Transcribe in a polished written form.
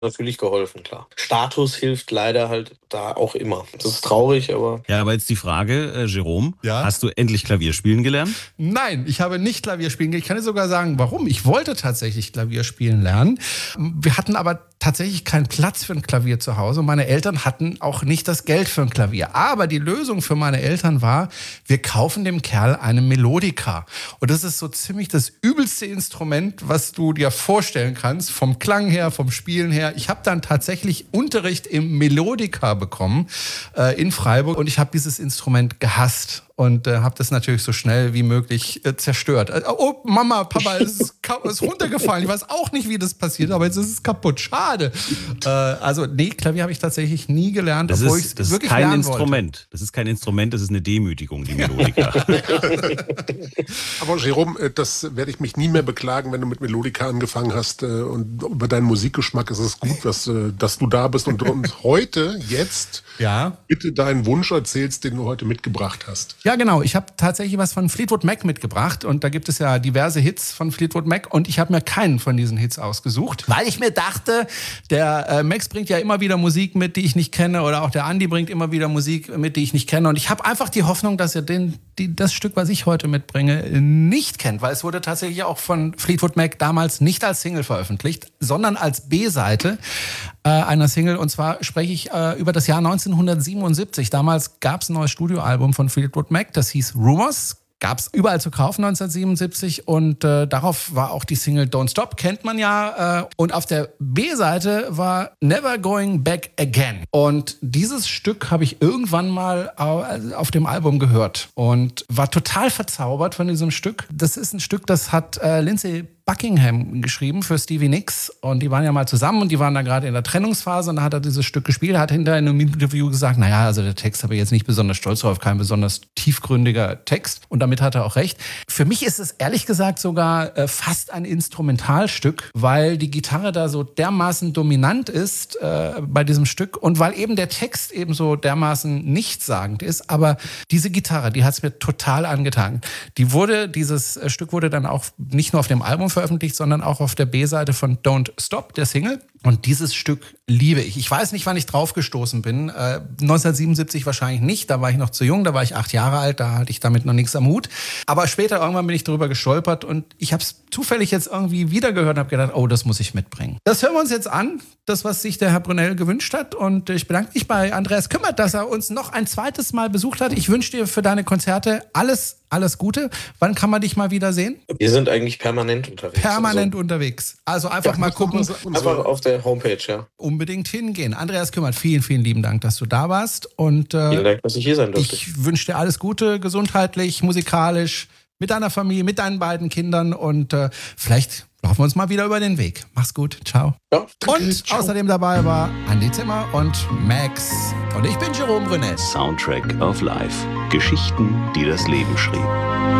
natürlich geholfen, klar. Status hilft leider halt da auch immer. Das ist traurig, aber... Ja, aber jetzt die Frage, Jerome, Ja? hast du endlich Klavier spielen gelernt? Nein, ich habe nicht Klavier spielen gelernt. Ich kann dir sogar sagen, warum. Ich wollte tatsächlich Klavier spielen lernen. Wir hatten aber tatsächlich keinen Platz für ein Klavier zu Hause und meine Eltern hatten auch nicht das Geld für ein Klavier. Aber die Lösung für meine Eltern war, wir kaufen dem Kerl eine Melodica. Und das ist so ziemlich das übelste Instrument, was du dir vorstellen kannst, vom Klang her, vom Spielen her. Ich habe dann tatsächlich Unterricht im Melodica bekommen in Freiburg und ich habe dieses Instrument gehasst. Und habe das natürlich so schnell wie möglich zerstört. Oh, Mama, Papa, es ist runtergefallen. Ich weiß auch nicht, wie das passiert, aber jetzt ist es kaputt. Schade. Also, nee, Klavier habe ich tatsächlich nie gelernt, obwohl ich es wirklich kein lernen Instrument. wollte. Das ist kein Instrument, das ist eine Demütigung, die Melodika. Aber Jerome, das werde ich mich nie mehr beklagen, wenn du mit Melodika angefangen hast. Und über deinen Musikgeschmack ist es gut, dass du da bist und uns heute, jetzt, bitte deinen Wunsch erzählst, den du heute mitgebracht hast. Ja, genau. Ich habe tatsächlich was von Fleetwood Mac mitgebracht und da gibt es ja diverse Hits von Fleetwood Mac und ich habe mir keinen von diesen Hits ausgesucht, weil ich mir dachte, der Max bringt ja immer wieder Musik mit, die ich nicht kenne oder auch der Andy bringt immer wieder Musik mit, die ich nicht kenne und ich habe einfach die Hoffnung, dass er das Stück, was ich heute mitbringe, nicht kennt, weil es wurde tatsächlich auch von Fleetwood Mac damals nicht als Single veröffentlicht, sondern als B-Seite einer Single und zwar spreche ich über das Jahr 1977. Damals gab es ein neues Studioalbum von Fleetwood Mac, das hieß Rumors. Gab es überall zu kaufen 1977 und darauf war auch die Single Don't Stop, kennt man ja. Und auf der B-Seite war Never Going Back Again. Und dieses Stück habe ich irgendwann mal auf dem Album gehört und war total verzaubert von diesem Stück. Das ist ein Stück, das hat Lindsay Buckingham geschrieben für Stevie Nicks und die waren ja mal zusammen und die waren da gerade in der Trennungsphase und da hat er dieses Stück gespielt, hat hinterher in einem Interview gesagt, naja, also der Text habe ich jetzt nicht besonders stolz drauf, kein besonders tiefgründiger Text und damit hat er auch recht. Für mich ist es ehrlich gesagt sogar fast ein Instrumentalstück, weil die Gitarre da so dermaßen dominant ist bei diesem Stück und weil eben der Text eben so dermaßen nichtssagend ist, aber diese Gitarre, die hat es mir total angetan. Dieses Stück wurde dann auch nicht nur auf dem Album veröffentlicht, sondern auch auf der B-Seite von Don't Stop, der Single. Und dieses Stück liebe ich. Ich weiß nicht, wann ich drauf gestoßen bin. 1977 wahrscheinlich nicht. Da war ich noch zu jung, da war ich 8 Jahre alt, da hatte ich damit noch nichts am Hut. Aber später irgendwann bin ich drüber gestolpert und ich habe es zufällig jetzt irgendwie wieder gehört und habe gedacht, oh, das muss ich mitbringen. Das hören wir uns jetzt an, das, was sich der Herr Brunel gewünscht hat. Und ich bedanke mich bei Andreas Kümmert, dass er uns noch ein zweites Mal besucht hat. Ich wünsche dir für deine Konzerte alles Gute. Wann kann man dich mal wieder sehen? Wir sind eigentlich permanent unterwegs. Permanent unterwegs. Also einfach mal gucken. Einfach auf der Homepage, ja. Unbedingt hingehen. Andreas Kümmert, vielen, vielen lieben Dank, dass du da warst. Und vielen Dank, dass ich hier sein durfte. Ich wünsche dir alles Gute, gesundheitlich, musikalisch, mit deiner Familie, mit deinen beiden Kindern und vielleicht laufen wir uns mal wieder über den Weg. Mach's gut. Ciao. Ja, danke, und ciao. Außerdem dabei war Andi Zimmer und Max. Und ich bin Jerome Brunel. Soundtrack of Life. Geschichten, die das Leben schrieb.